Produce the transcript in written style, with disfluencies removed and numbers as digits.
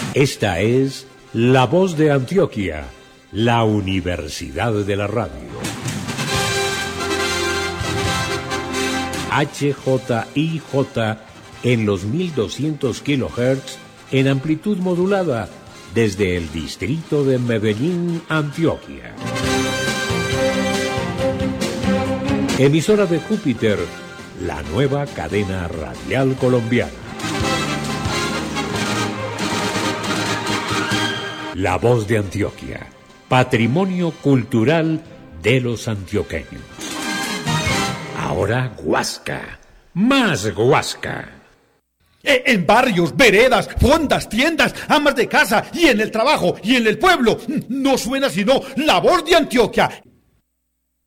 Esta es La Voz de Antioquia, la Universidad de la Radio. HJIJ en los 1200 kHz en amplitud modulada desde el distrito de Medellín, Antioquia. Emisora de Júpiter, la nueva cadena radial colombiana. La Voz de Antioquia, patrimonio cultural de los antioqueños. Ahora Guasca, más Guasca. En barrios, veredas, fondas, tiendas, amas de casa y en el trabajo y en el pueblo. No suena sino La Voz de Antioquia.